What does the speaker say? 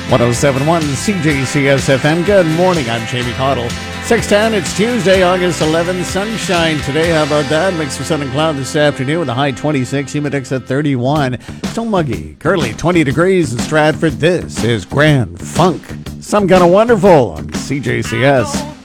1071 CJCS FM. Good morning. I'm Jamie Cottle. 6:10. It's Tuesday, August 11th. Sunshine today. How about that? Mix of sun and cloud this afternoon with a high 26. Humidex at 31. Still muggy. Currently 20 degrees in Stratford. This is Grand Funk. Some kind of wonderful on CJCS.